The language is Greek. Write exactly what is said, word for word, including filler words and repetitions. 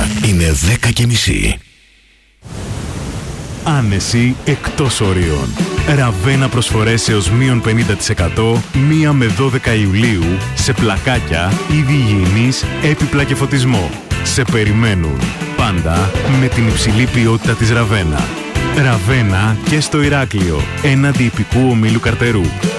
Τώρα είναι δέκα και μισή. Άνεση εκτός ορίων. Ραβένα προσφορές έως μείον πενήντα τοις εκατό μία με δώδεκα Ιουλίου σε πλακάκια, είδη υγιεινής, έπιπλα και φωτισμό. Σε περιμένουν. Πάντα με την υψηλή ποιότητα της Ραβένα. Ραβένα και στο Ηράκλειο, έναντι ιππικού ομίλου Καρτερού.